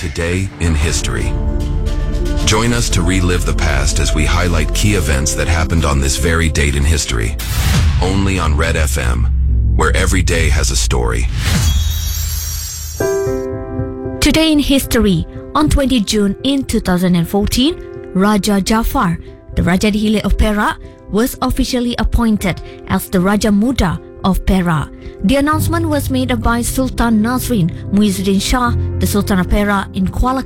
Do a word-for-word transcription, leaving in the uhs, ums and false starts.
Today in History. Join us to relive the past as we highlight key events that happened on this very date in history. Only on Red F M, where every day has a story. Today in history, on the twentieth of June in two thousand fourteen, Raja Jafar, the Raja Dihili of Perak, was officially appointed as the Raja Muda of Perak. The announcement was made by Sultan Nazrin Muizzuddin Shah, the Sultan of Perak, in Kuala